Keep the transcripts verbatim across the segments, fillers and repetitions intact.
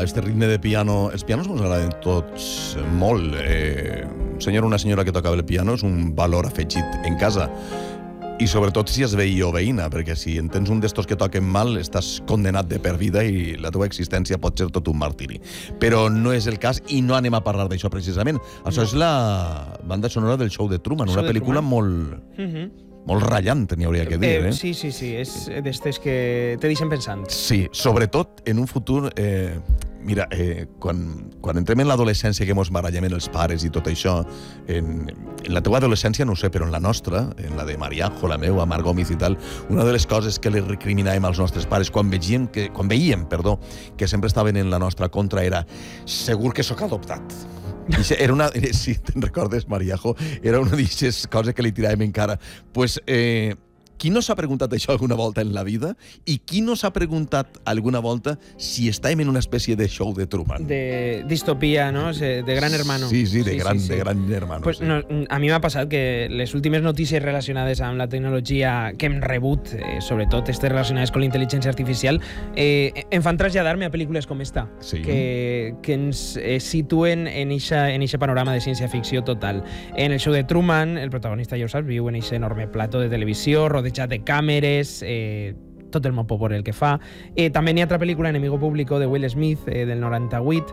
este ritme de piano. Els pianos ens agraden tots molt. Eh, un senyor o una senyora que tocava el piano és un valor afegit en casa. I sobretot si és veí o veïna, perquè si en tens un d'estos que toquen mal, estàs condenat de per vida i la teva existència pot ser tot un martiri. Però no és el cas i no anem a parlar d'això precisament. Això no. És la banda sonora del Show de Truman, una pel·lícula Truman. molt... Uh-huh. molt ratllant, n'hi hauria que dir, eh? eh? Sí, sí, sí, és d'estes que te deixen pensant. Sí, sobretot en un futur... Eh, mira, eh, quan, quan entrem en l'adolescència que mos barallem els pares i tot això, en, en la teua adolescència, no ho sé, però en la nostra, en la de Mariajo, la meva, Marc Gómez i tal, una de les coses que li recriminàvem als nostres pares quan veiem, que, quan veiem perdó, que sempre estaven en la nostra contra era segur que sóc adoptat. Era una, si te'n recordes, Mariajo, era una d'aquestes coses que li tiràvem encara. Pues, eh, qui no s'ha preguntat això alguna volta en la vida? I qui no s'ha preguntat alguna volta si estàvem en una espècie de show de Truman? De distopia, no? De gran hermano. Sí, sí, de, sí, gran, sí, sí. de gran hermano. Pues, sí. no, a mi m'ha passat que les últimes notícies relacionades amb la tecnologia que hem rebut, eh, sobretot aquestes relacionades amb la intel·ligència artificial, eh, em fan traslladar-me a pel·lícules com esta, sí. que, que ens eh, situen en eixa en eixa panorama de ciència-ficció total. En el Show de Truman, el protagonista, ja ho saps, viu en eixe enorme plató de televisió, rodejat de càmeres, eh, tot el mopo por el que fa. Eh, també n'hi ha altra pel·lícula, Enemigo Público, de Will Smith, eh, del noranta-vuit,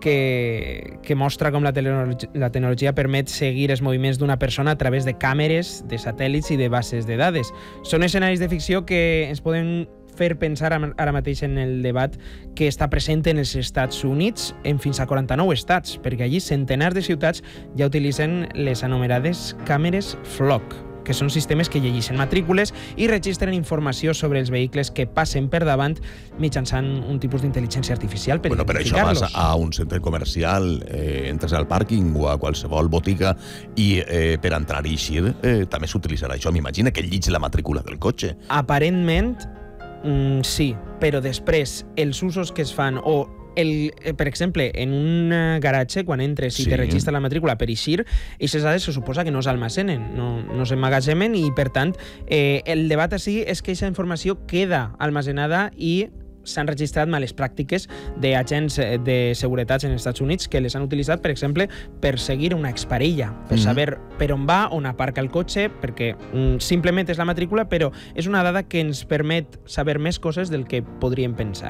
que, que mostra com la, la tecnologia permet seguir els moviments d'una persona a través de càmeres, de satèl·lits i de bases de dades. Són escenaris de ficció que ens poden fer pensar ara mateix en el debat que està present en els Estats Units en fins a quaranta-nou estats, perquè allí centenars de ciutats ja utilitzen les anomenades càmeres floc, que són sistemes que llegeixen matrícules i registren informació sobre els vehicles que passen per davant mitjançant un tipus d'intel·ligència artificial per bueno, identificar-los. Però això vas a un centre comercial, eh, entres al pàrquing o a qualsevol botiga i eh, per entrar i eixir eh, també s'utilitzarà això. M'imagina que llig la matrícula del cotxe. Aparentment, mm, sí, però després els usos que es fan o El, per exemple, en un garatge, quan entres i sí. te registra la matrícula per eixir, aquestes dades se suposa que no s'almacenen, no, no s'emmagatzemen i, per tant, eh, el debat així és que aquesta informació queda almacenada i s'han registrat males pràctiques d'agents de seguretat en els Estats Units que les han utilitzat, per exemple, per seguir una exparella, per mm-hmm. saber per on va, on aparca el cotxe, perquè mm, simplement és la matrícula, però és una dada que ens permet saber més coses del que podríem pensar.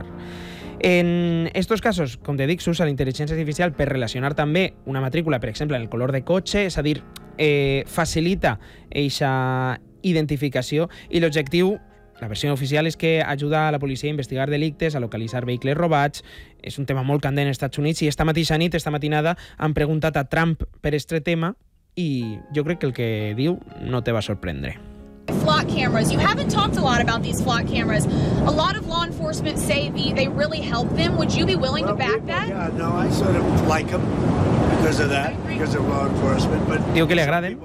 En estos casos, com te dic, s'usa la intel·ligència artificial per relacionar també una matrícula, per exemple, en el color de cotxe, és a dir, eh, facilita aquesta identificació i l'objectiu, la versió oficial, és que ajuda a la policia a investigar delictes, a localitzar vehicles robats. És un tema molt candent als Estats Units i esta mateixa nit, esta matinada, han preguntat a Trump per este tema i jo crec que el que diu no te va sorprendre. Flock cameras. You haven't talked a lot about these flock cameras. A lot of law enforcement say the, they really help them. Would you be willing well, to back people, that? Yeah, no, I sort of like them because of that, because of law enforcement. But diu que li agraden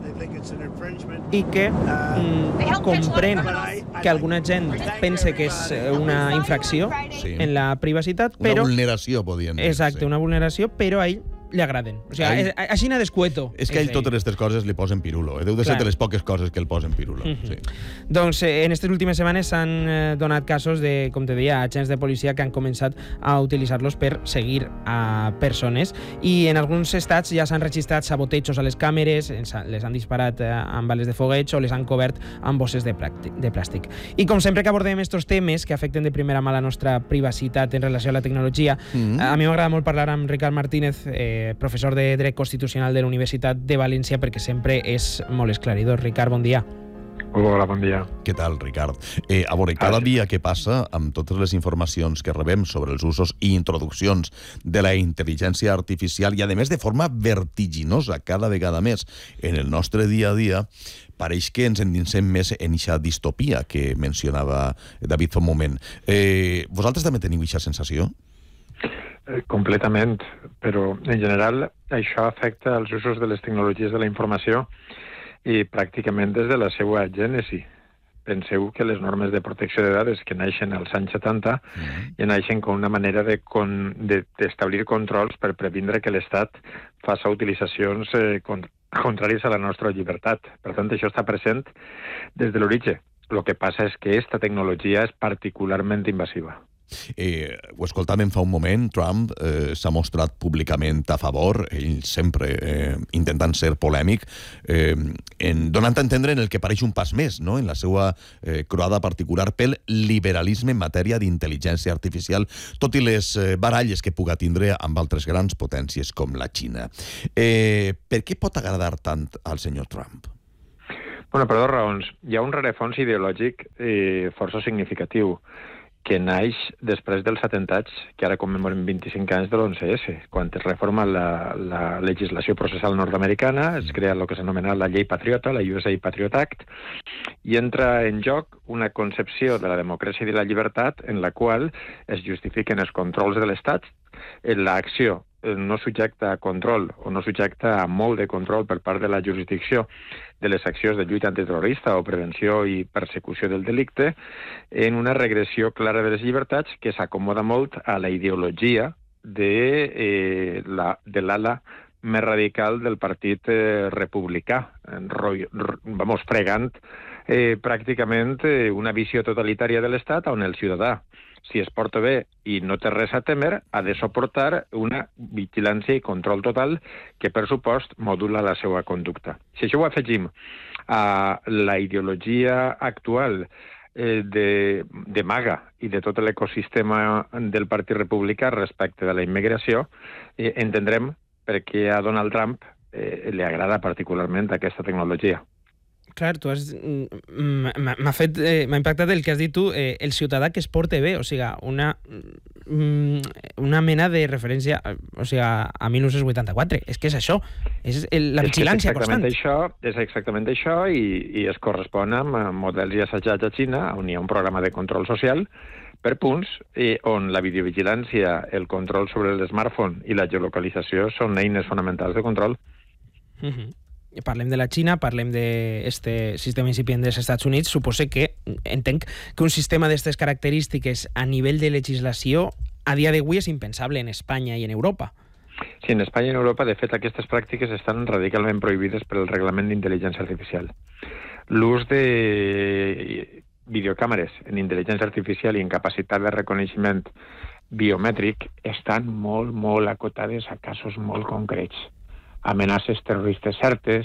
i que mm, comprèn que alguna gent pense que és una infracció sí. en la privacitat, però... Una vulneració, podien dir. Exacte, sí. una vulneració, però a ell li agraden. O sigui, ell, així n'ha d'escueto. És que a ell totes aquestes coses li posen pirulo. Eh? Deu de ser de les poques coses que el posen pirulo. Mm-hmm. sí. Doncs eh, en aquestes últimes setmanes s'han eh, donat casos de, com te deia, agents de policia que han començat a utilitzar-los per seguir a persones i en alguns estats ja s'han registrat sabotejos a les càmeres, les han disparat eh, amb bales de fogueig o les han cobert amb bosses de, de plàstic. I com sempre que abordem aquests temes que afecten de primera mà la nostra privacitat en relació a la tecnologia, mm-hmm. a mi m'agrada molt parlar amb Ricard Martínez, eh, professor de Dret Constitucional de la Universitat de València, perquè sempre és molt esclaridor. Ricard, bon dia. Hola, bon dia. Què tal, Ricard? Eh, a veure, cada dia que passa, amb totes les informacions que rebem sobre els usos i introduccions de la intel·ligència artificial, i a més de forma vertiginosa, cada vegada més, en el nostre dia a dia, pareix que ens endinsem més en aquesta distopia que mencionava David fa un moment. Eh, vosaltres també teniu aquesta sensació? Completament, però en general això afecta els usos de les tecnologies de la informació i pràcticament des de la seva gènesi. Penseu que les normes de protecció de dades que naixen als anys setanta mm-hmm. ja naixen com una manera de con, de, d'establir controls per previndre que l'Estat faci utilitzacions eh, contràries a la nostra llibertat. Per tant, això està present des de l'origen. El que passa és que aquesta tecnologia és particularment invasiva. Eh, ho escoltàvem fa un moment, Trump eh, s'ha mostrat públicament a favor, ell sempre eh, intentant ser polèmic, eh, en, donant a entendre en el que pareix un pas més, no?, en la seva eh, croada particular pel liberalisme en matèria d'intel·ligència artificial, tot i les eh, baralles que puga tindre amb altres grans potències com la Xina. Eh, per què pot agradar tant al senyor Trump? Bueno, per dues raons. Hi ha un rerefons ideològic eh, força significatiu, que naix després dels atemptats que ara commemorem vint-i-cinc anys de l'onze esse, quan es reforma la, la legislació processal nord-americana, es crea el que s'anomena la llei Patriota, la U S A Patriot Act, i entra en joc una concepció de la democràcia i de la llibertat en la qual es justifiquen els controls de l'Estat, en l'acció no subjecta a control o no subjecta a molt de control per part de la jurisdicció de les accions de lluita antiterrorista o prevenció i persecució del delicte, en una regressió clara de les llibertats que s'acomoda molt a la ideologia de, eh, la, de l'ala més radical del partit eh, republicà, roi, vamos, fregant eh, pràcticament eh, una visió totalitària de l'Estat on el ciutadà, si es porta bé i no té res a temer, ha de suportar una vigilància i control total que, per supost, modula la seva conducta. Si això ho afegim a la ideologia actual eh, de, de MAGA i de tot l'ecosistema del Partit Republicà respecte de la immigració, eh, entendrem per què a Donald Trump eh, li agrada particularment aquesta tecnologia. Clar, tu has... m'ha fet... Eh, m'ha impactat el que has dit tu, eh, el ciutadà que es porte bé, o sigui, una, una mena de referència, o sigui, a mil nou-cents vuitanta-quatre. És que és això, és el, la vigilància constant. Això, és exactament això, i, i es correspon amb models i assajats a Xina, on hi ha un programa de control social per punts, eh, on la videovigilància, el control sobre l'smartphone i la geolocalització són eines fonamentals de control. Mhm. Parlem de la Xina, parlem d'aquest sistema incipient dels Estats Units. Supose que, entenc que un sistema d'aquestes característiques a nivell de legislació a dia d'avui és impensable en Espanya i en Europa. Sí, en Espanya i en Europa, de fet, aquestes pràctiques estan radicalment prohibides per el reglament d'intel·ligència artificial. L'ús de videocàmeres en intel·ligència artificial i en capacitat de reconeixement biomètric estan molt, molt acotades a casos molt concrets. Amenaces terroristes certes,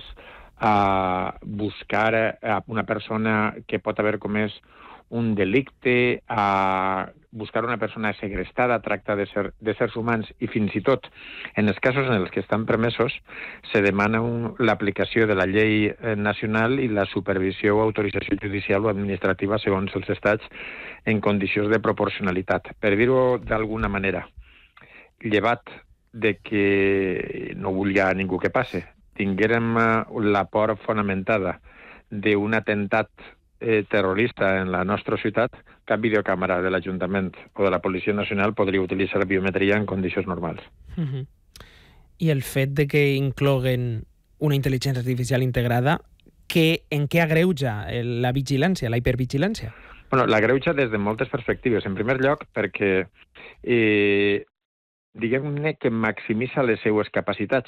a buscar a una persona que pot haver comès un delicte, a buscar una persona segrestada, tracta de, ser, de sers humans, i fins i tot, en els casos en els que estan permesos, se demana l'aplicació de la llei nacional i la supervisió o autorització judicial o administrativa segons els estats en condicions de proporcionalitat. Per dir-ho d'alguna manera, llevat de que no volia ningú que passe, tinguérem la por fonamentada d'un atemptat eh, terrorista en la nostra ciutat, cap videocàmera de l'Ajuntament o de la Policia Nacional podria utilitzar biometria en condicions normals. Uh-huh. I el fet de que incloguen una intel·ligència artificial integrada, que, en què agreuja la vigilància, la hipervigilància? Bueno, l'agreuja des de moltes perspectives. En primer lloc, perquè eh, diguem-ne que maximitza les seues capacitats.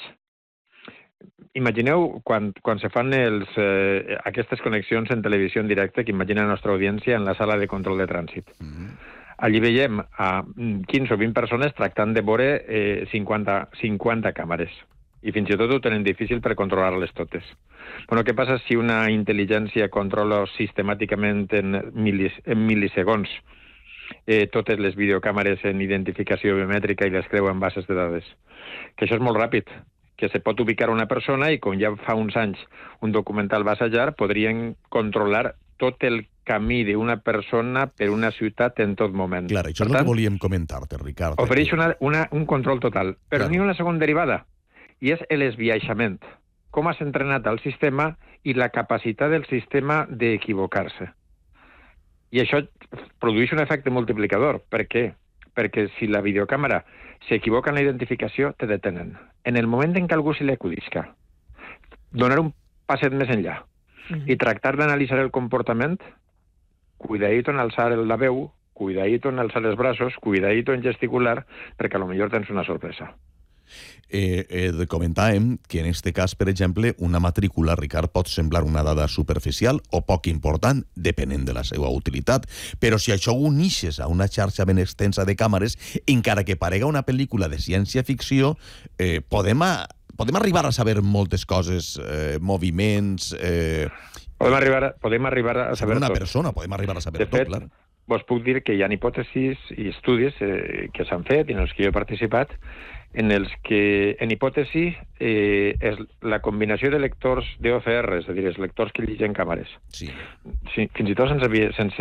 Imagineu quan, quan se fan els, eh, aquestes connexions en televisió en directe, que imagina la nostra audiència en la sala de control de trànsit. Mm-hmm. Allí veiem a quinze o vint persones tractant de veure eh, cinquanta, cinquanta càmeres. I fins i tot ho tenen difícil per controlar-les totes. Bueno, què passa si una intel·ligència controla sistemàticament en, milis, en milisegons Eh, totes les videocàmeres en identificació biomètrica i les creu en bases de dades? Que això és molt ràpid, que se pot ubicar una persona i, com ja fa uns anys un documental va assajar, podrien controlar tot el camí d'una persona per una ciutat en tot moment. Clar, això per és tant, el que volíem comentar-te, Ricard. Ofereix una, una, un control total, però n'hi ha una segona derivada, i és l'esbiaixament. Com has entrenat el sistema i la capacitat del sistema d'equivocar-se. I això produeix un efecte multiplicador. Per què? Perquè si la videocàmera s'equivoca en la identificació, te detenen. En el moment en què algú se li acudisca, donar un passet més enllà uh-huh. i tractar d'analitzar el comportament, cuidadito en alçar la veu, cuidadito en alçar els braços, cuidadito en gesticular, perquè a lo millor tens una sorpresa. Eh, eh, comentàvem que en aquest cas, per exemple, una matrícula, Ricard, pot semblar una dada superficial o poc important, depenent de la seva utilitat. Però si això ho unixes a una xarxa ben extensa de càmeres, encara que parega una pel·lícula de ciència-ficció, eh, podem, a, podem arribar a saber moltes coses, eh, moviments... Eh, podem, arribar, podem arribar a saber una tot. persona, podem arribar a saber de tot, fet, clar. Vos puc dir que hi ha hipòtesis i estudis eh, que s'han fet, en els que jo he participat, en els que, en hipòtesi, eh, és la combinació de lectors d'O C R, és a dir, els lectors que llegeixen càmeres. Sí. Sí, fins i tot sense, sense